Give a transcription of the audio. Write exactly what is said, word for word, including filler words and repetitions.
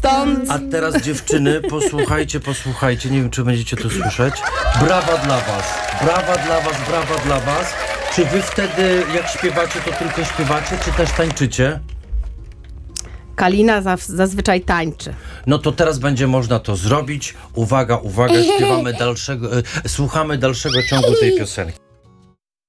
stąd. A teraz dziewczyny, posłuchajcie, posłuchajcie, nie wiem, czy będziecie to słyszeć. Brawa dla was, brawa dla was, brawa dla was. Czy wy wtedy, jak śpiewacie, to tylko śpiewacie, czy też tańczycie? Kalina za- zazwyczaj tańczy. No to teraz będzie można to zrobić. Uwaga, uwaga, śpiewamy dalszego, e, słuchamy dalszego ciągu tej piosenki.